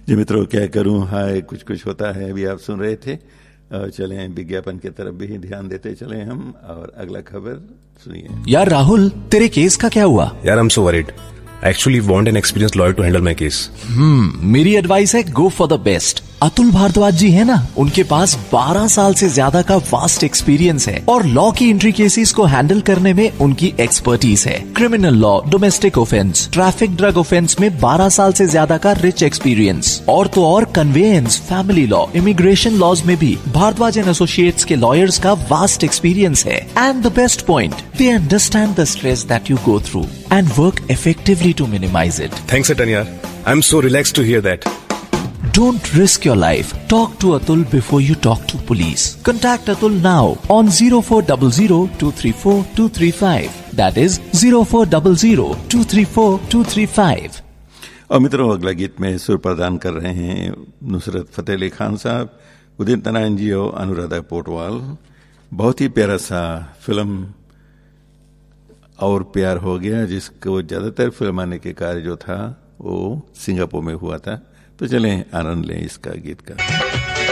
जी मित्रों, क्या करूं, हाय कुछ कुछ होता है, अभी आप सुन रहे थे। चलें विज्ञापन की तरफ भी ध्यान देते चले हम, और अगला खबर सुनिए। यार राहुल, तेरे केस का क्या हुआ? यार I am so worried. Actually want an experienced lawyer to handle my case. मेरी एडवाइस है go for the best. Atul Bhardwaj जी है ना, उनके पास 12 साल से ज्यादा का वास्ट एक्सपीरियंस है और लॉ की एंट्री केसेस को हैंडल करने में उनकी एक्सपर्टीज है। Criminal law, domestic offence, traffic, drug offence में 12 साल से ज्यादा का रिच एक्सपीरियंस। और तो और conveyance, family law, immigration laws में भी भारद्वाज एंड एसोसिएट्स के लॉयर्स का वास्ट एक्सपीरियंस है। And the best point, they understand the stress that you go through and work effectively to minimize it. Thanks, Atan yaar. I'm so relaxed to hear that. Don't risk your life. Talk to Atul before you talk to police. Contact Atul now on 0400-234-235. That is 0400-234-235. और मित्रों, अगला गीत में सुर प्रदान कर रहे हैं नुसरत फतेह अली खान साहब, उदित नारायण जी और अनुराधा पोटवाल। बहुत ही प्यारा सा फिल्म और प्यार हो गया, जिसको ज्यादातर फिल्माने के कार्य जो था वो सिंगापुर में हुआ था। तो चलें आनंद लें इसका गीत का।